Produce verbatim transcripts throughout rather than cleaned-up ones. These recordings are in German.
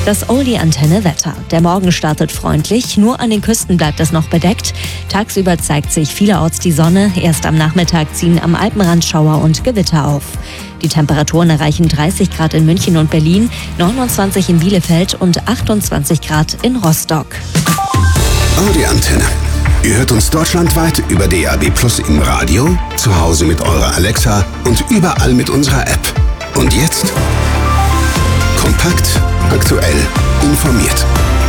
Das Oldie-Antenne-Wetter. Der Morgen startet freundlich, nur an den Küsten bleibt es noch bedeckt. Tagsüber zeigt sich vielerorts die Sonne, erst am Nachmittag ziehen am Alpenrand Schauer und Gewitter auf. Die Temperaturen erreichen dreißig Grad in München und Berlin, neunundzwanzig in Bielefeld und achtundzwanzig Grad in Rostock. Audi-Antenne. Ihr hört uns deutschlandweit über D A B Plus im Radio, zu Hause mit eurer Alexa und überall mit unserer App. Und jetzt kompakt, aktuell, informiert.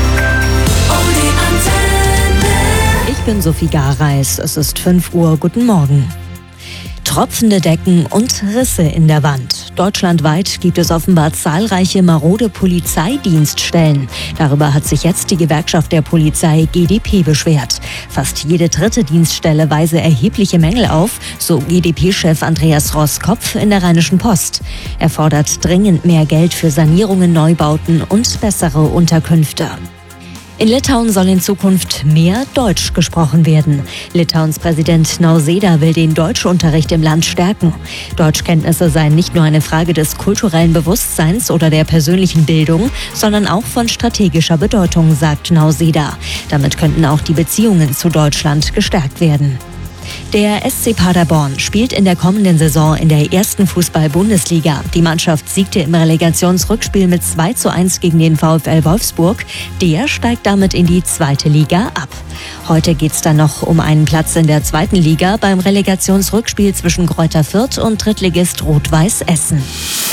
Ich bin Sophie Gareis. Es ist fünf Uhr. Guten Morgen. Tropfende Decken und Risse in der Wand. Deutschlandweit gibt es offenbar zahlreiche marode Polizeidienststellen. Darüber hat sich jetzt die Gewerkschaft der Polizei G d P beschwert. Fast jede dritte Dienststelle weise erhebliche Mängel auf, so G d P-Chef Andreas Roskopf in der Rheinischen Post. Er fordert dringend mehr Geld für Sanierungen, Neubauten und bessere Unterkünfte. In Litauen soll in Zukunft mehr Deutsch gesprochen werden. Litauens Präsident Nausėda will den Deutschunterricht im Land stärken. Deutschkenntnisse seien nicht nur eine Frage des kulturellen Bewusstseins oder der persönlichen Bildung, sondern auch von strategischer Bedeutung, sagt Nausėda. Damit könnten auch die Beziehungen zu Deutschland gestärkt werden. Der S C Paderborn spielt in der kommenden Saison in der ersten Fußball-Bundesliga. Die Mannschaft siegte im Relegationsrückspiel mit zwei zu eins gegen den VfL Wolfsburg. Der steigt damit in die zweite Liga ab. Heute geht es dann noch um einen Platz in der zweiten Liga beim Relegationsrückspiel zwischen Greuther Fürth und Drittligist Rot-Weiß Essen.